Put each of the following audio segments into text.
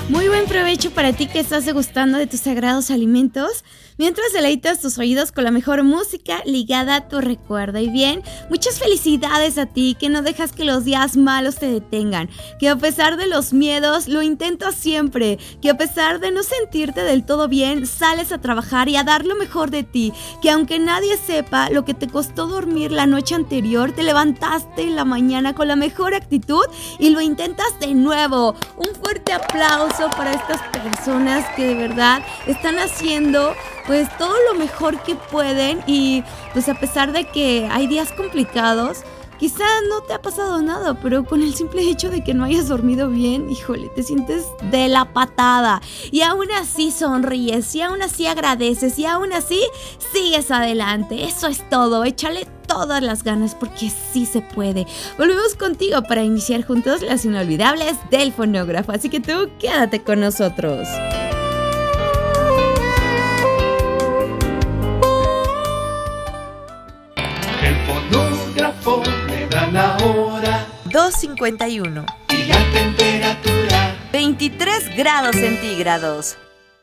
Muy buen provecho para ti que estás degustando de tus sagrados alimentos, mientras deleitas tus oídos con la mejor música ligada a tu recuerdo. Y bien, muchas felicidades a ti, que no dejas que los días malos te detengan, que a pesar de los miedos lo intentas siempre, que a pesar de no sentirte del todo bien, sales a trabajar y a dar lo mejor de ti, que aunque nadie sepa lo que te costó dormir la noche anterior, te levantaste en la mañana con la mejor actitud y lo intentas de nuevo. Un fuerte aplauso para estas personas que de verdad están haciendo pues todo lo mejor que pueden, y pues a pesar de que hay días complicados, quizá no te ha pasado nada, pero con el simple hecho de que no hayas dormido bien, híjole, te sientes de la patada. Y aún así sonríes, y aún así agradeces, y aún así sigues adelante. Eso es todo, échale todas las ganas porque sí se puede. Volvemos contigo para iniciar juntos las inolvidables del fonógrafo, así que tú quédate con nosotros. El fonógrafo me da la hora 2:51 y la temperatura 23 grados centígrados.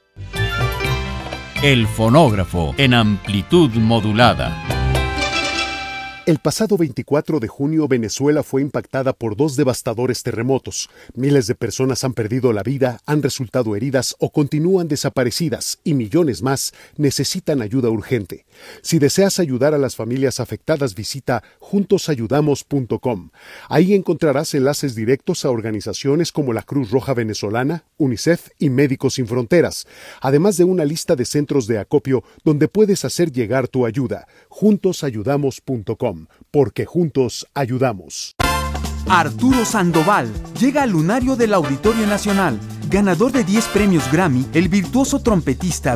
El fonógrafo en amplitud modulada. El pasado 24 de junio, Venezuela fue impactada por 2 devastadores terremotos. Miles de personas han perdido la vida, han resultado heridas o continúan desaparecidas, y millones más necesitan ayuda urgente. Si deseas ayudar a las familias afectadas, visita juntosayudamos.com. Ahí encontrarás enlaces directos a organizaciones como la Cruz Roja Venezolana, UNICEF y Médicos Sin Fronteras, además de una lista de centros de acopio donde puedes hacer llegar tu ayuda. juntosayudamos.com. Porque juntos ayudamos. Arturo Sandoval llega al lunario del Auditorio Nacional. Ganador de 10 premios Grammy, el virtuoso trompetista